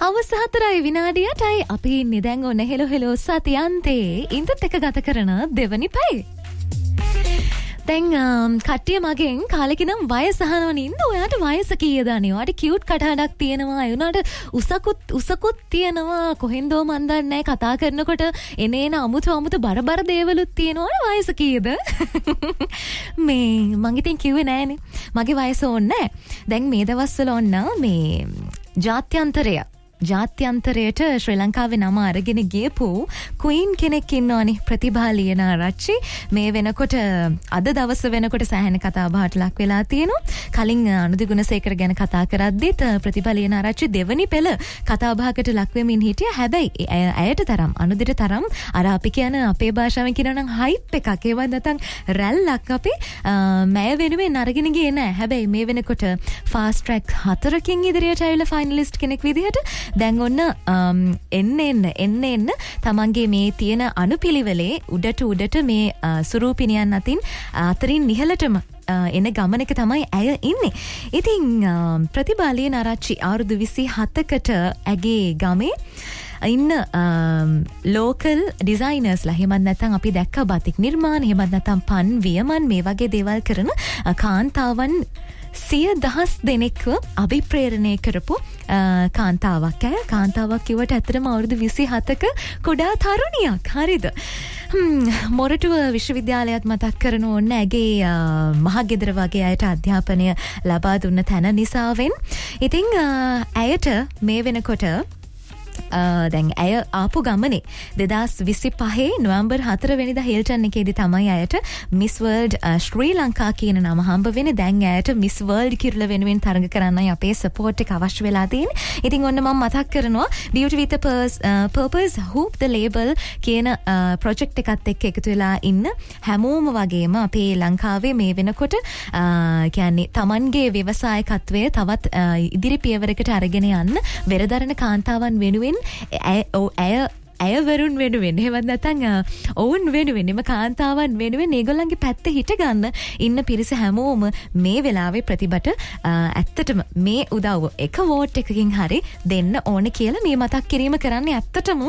හවස 4:00 අපි ඉන්නේ දැන් ඔන්න හෙලෝ සතියන්තේ ඉඳත් එක ගත කරන දෙවනි පැය. දැන් කට්ටිය මගෙන් කාලෙක නම් වයස අහනවා නින්ද ඔයාට වයස කීයද අනේ ඔයාට කියුට් කටහඬක් තියෙනවා ඒ උනාට උසකුත් තියෙනවා කොහෙන්දෝ මන් දන්නේ නැහැ කතා කරනකොට එනේන අමුතු බරබර දේවලුත් තියෙනවා වයස කීයද මේ මං ඉතින් කිව්වේ නෑනේ මගේ වයස ඕනේ දැන් මේ දවස්වල ඔන්න මේ ජාත්‍යන්තරයට ශ්‍රී ලංකාවේ නම අරගෙන ගියපු ක්වීන් කෙනෙක් ඉන්නවනේ ප්‍රතිභා ලියනාරච්චි මේ වෙනකොට අද දවස් වෙනකොට සෑහෙන කතා බහට ලක් වෙලා තියෙනවා කලින් අනුදි ගුණසේකර ගැන කතා කරද්දිත් ප්‍රතිභා ලියනාරච්චි දෙවනි පෙළ කතා බහකට ලක් වෙමින් හිටියා හැබැයි ඇයට තරම් අනුදිට තරම් අර අපි කියන අපේ භාෂාවෙන් කියනවා නම් හයිප් එකක් ඒවත් නැත්නම් රැල්ලක් අපි මෑ වෙනුවෙන් අරගෙන ගියේ නෑ හැබැයි මේ වෙනකොට ෆාස්ට් ට්‍රැක් 4කින් ඉදිරියට ආවිලා ෆයිනලිස්ට් කෙනෙක් විදිහට දැන් ඔන්න එන්න තමන්ගේ මේ තියෙන අනුපිළිවෙලේ උඩට මේ සුරූපිනියන් අතරින් නිහලටම එන ගමනක තමයි ඇය ඉන්නේ. ඉතින් ප්‍රතිභා ලියනාරච්චි අවුරුදු 27කට ඇගේ ගමේ ඉන්න ලෝකල් ඩිසයිනර්ස්ලා එහෙමත් නැත්නම් අපි දැක්ක බතික් නිර්මාණ එහෙමත් නැත්නම් පන් වියමන් මේ වගේ දේවල් කරන කාන්තාවන් 100,000 දෙනෙක්ව අභිප්‍රේරණය කරපු කාන්තාවක් කිව්වට ඇත්තටම අවුරුදු 27ක කුඩා තරුණියක් හරිද මොරටුව විශ්වවිද්‍යාලයත් මතක් කරන ඕන ඇගේ මහගෙදර වගේ අයට අධ්‍යාපනය ලබා දුන්න තැන නිසාවෙන් ඉතින් ඇයට මේ වෙනකොට දැන් ඇය ආපු ගමනේ 2025 නොවැම්බර් 4 වෙනිදා හිල්ටන් එකේදී තමයි ඇයට මිස් වර්ල්ඩ් ශ්‍රී ලංකා කියන නම හම්බ වෙන්නේ. දැන් ඇයට මිස් වර්ල්ඩ් කිරුළ වෙනුවෙන් තරඟ කරන්නයි අපේ සපෝට් එක අවශ්‍ය වෙලා තියෙන්නේ. ඉතින් ඔන්න මම මතක් කරනවා Beauty with a Purpose Hoop the Label කියන ප්‍රොජෙක්ට් එකත් එක්ක එකතු වෙලා ඉන්න හැමෝම වගේම අපේ ලංකාවේ මේ වෙනකොට කියන්නේ Tamanගේ ව්‍යවසායකත්වය තවත් ඉදිරි පියවරකට අරගෙන යන්න වෙරදරන කාන්තාවන් වෙනුවෙන් ඇය වරුන් වෙනුවෙන් එහෙමත් නැත්නම් ඔවුන් වෙනුවෙන් එම කාන්තාවන් වෙනුවෙන් ඒගොල්ලන්ගේ පැත්ත හිට ගන්න ඉන්න පිරිස හැමෝම මේ වෙලාවේ ප්‍රතිබට ඇත්තටම මේ උදව්ව එක වෝට් එකකින් හරි දෙන්න ඕන කියලා මේ මතක් කිරීම කරන්නේ ඇත්තටම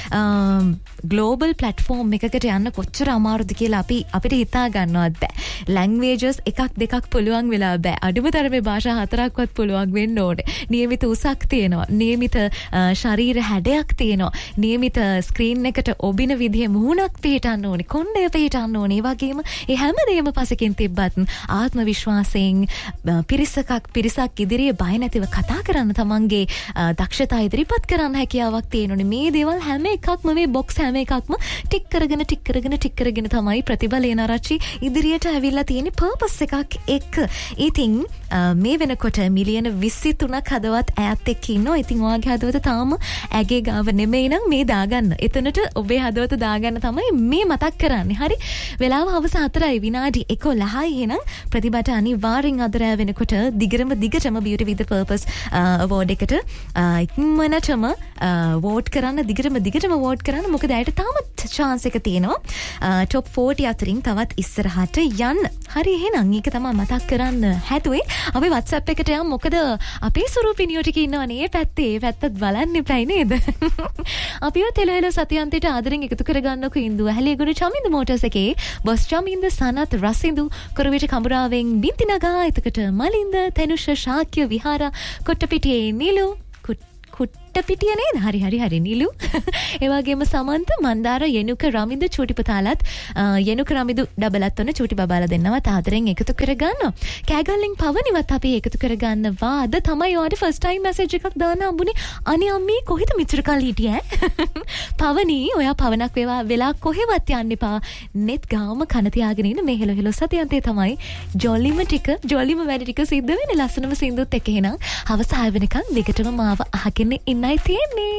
ග්ලෝබල් ප්ලැට්ෆෝම් එකකට යන්න කොච්චර අමාරුද කියලා අපිට හිතා ගන්නවත් බෑ. ලැන්ග්වේජස් එකක් දෙකක් පුළුවන් වෙලා බෑ. අඩුම තරමේ භාෂා 4ක්වත් පුළුවන් වෙන්න ඕනේ. නියමිත උසක් තියෙනවා. නියමිත ශරීර හැඩයක් තියෙනවා. නියමිත ස්ක්‍රීන් එකට ඔබින විදිහේ මුහුණක් පිටන්න ඕනේ. කොණ්ඩය පිටන්න ඕනේ. ඒ වගේම ඒ හැමදේම පසකින් තිබ්බත් ආත්ම විශ්වාසයෙන් පිරිසක් ඉදිරියේ බය නැතිව කතා කරන්න තමන්ගේ දක්ෂතා ඉදිරිපත් කරන්න හැකියාවක් තියෙනුනේ. මේ දේවල් හැම එකක්ම මේ බොක්ස් හැම එකක්ම ටික් කරගෙන තමයි ප්‍රතිභා ලියනාරච්චි ඉදිරියට ඇවිල්ලා තියෙන්නේ පර්පස් එකක් එක්ක. ඉතින් මේ වෙනකොට මිලියන 23ක් හදවත් ඈත් එක්ක ඉන්නවා. ඉතින් ඔයාගේ හදවත තාම ඇගේ ගාව නෙමෙයි නම් මේ දාගන්න. එතනට ඔබේ හදවත දාගන්න තමයි මේ මතක් කරන්නේ. හරි. වෙලාව හවස 4යි විනාඩි 11යි එහෙනම් ප්‍රතිභාට අනිවාර්යෙන් අදර වෙනකොට දිගටම Beauty with a Purpose award එකට ඉක්මනටම වෝට් කරන්න දිගටම වෝට් කරන්න. මොකද ඇයට තාමත් chance එක තියෙනවා top 40 අතරින් තවත් ඉස්සරහට යන්න. හරි එහෙනම් ඒක තමයි මතක් කරන්න හැදුවේ. අපි WhatsApp එකට යමු. මොකද අපේ සුරූපිනියෝ ටික ඉන්නවනේ මේ පැත්තේ. ඒ පැත්තත් බලන්න එපයි නේද? අපිව තෙලහෙල සතියන්තයට ආදරෙන් එකතු කරගන්නකො ඉන්දුව හැලියගොඩ චමින්ද මෝටර්ස් එකේ බොස් චමින්ද සනත් රසින්දු කරවිට කඹරාවෙන් බින්ති නගා එතකොට මලින්ද තනුෂ ශාක්‍ය විහාර කොට්ටපිටියේ නිලු කුට්ටපිටිය නේද? හරි නිලු. ඒ වගේම සමන්ත මන්දාර යනුක රමින්ද චූටි පුතාලත් යනුක රමිදු ඩබලත් වන චූටි බබාලා දෙන්නවත් ආදරෙන් එකතු කරගන්නවා. කෑගල්ලින් පවනිවත් අපි එකතු කරගන්නවා. අද තමයි ඔයාට ෆස්ට් ටයිම් මැසේජ් එකක් දාන්න හම්බුනේ. අනේ අම්මී කොහෙද මෙච්චර කල් හිටියේ? පවනි ඔයා පවනක් වෙලා කොහෙවත් යන්න එපා. net ගාම කන තියාගෙන ඉන්න මේ හෙලෝ සතියන්තේ තමයි ජොලිම වැඩ ටික සිද්ධ වෙන්නේ. ලස්සනම සින්දුත් එක්ක එහෙනම් හවස 6 වෙනකන් දිගටම මාව අහගෙන ඉන්නයි තියෙන්නේ.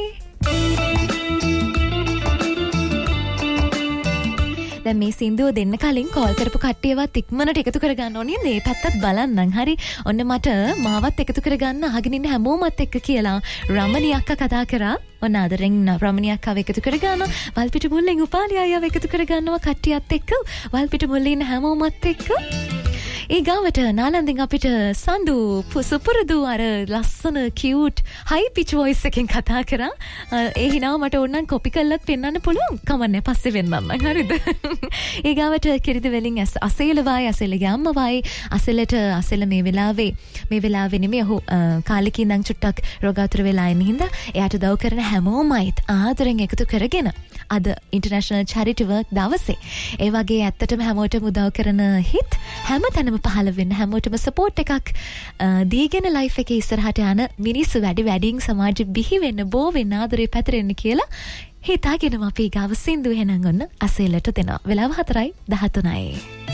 දැන් මේ සින්දුව දෙන්න කලින් කෝල් කරපු කට්ටියවත් ඉක්මනට එකතු කරගන්න ඕනේ. මේ පැත්තත් බලන්නම්. හරි. ඔන්න මට මාවත් එකතු කරගන්න අහගෙන ඉන්න හැමෝමත් එක්ක කියලා රමණී අක්කා කතා කරා. ඔන්න ආදරෙන් රමණී අක්කාව එකතු කරගන්නවා. වල්පිට මුල්ලෙන් උපාලි අයියාව එකතු කරගන්නවා කට්ටියත් එක්ක. වල්පිට මුල්ලේ ඉන්න හැමෝමත් එක්ක ඒ ගාවට නාලන්දින් අපිට සඳු සුපුරුදු අර ලස්සන කියුට් හයි පිච් වොයිස් එකෙන් කතා කරා. ඒ හිනාව මට ඕනනම් කොපි කරලත් පෙන්වන්න පුළුවන්. කමන්නේ පස්සේ වෙන්නන්න. හරිද? ඒ ගාවට කිරිද වෙලින් අසෙලවයි අසෙලගේ අම්මවයි අසෙල මේ වෙලාවේ නෙමෙයි ඔහු කාලෙකින් ඉඳන් චුට්ටක් රෝගාතුර වෙලා ඉන්න හින්දා එයාට දව් කරන හැමෝමයිත් ආදරෙන් එකතු කරගෙන අද ඉන්ටර්නැෂනල් චැරිටි වර්ක් දවසේ ඒ වගේ ඇත්තටම හැමෝටම උදව් කරන හිත් හැමතැනම පහළ වෙන්න හැමෝටම සපෝට් එකක් දීගෙන ලයිෆ් එකේ ඉස්සරහට යන මිනිස්සු වැඩියෙන් සමාජෙ බිහි වෙන්න බෝ වෙන්න ආදරේ පැතිරෙන්න කියලා හිතාගෙනම අපි ගාව සින්දු එහෙනම් ඔන්න අසෙලට දෙනවා. වෙලාව 4:13.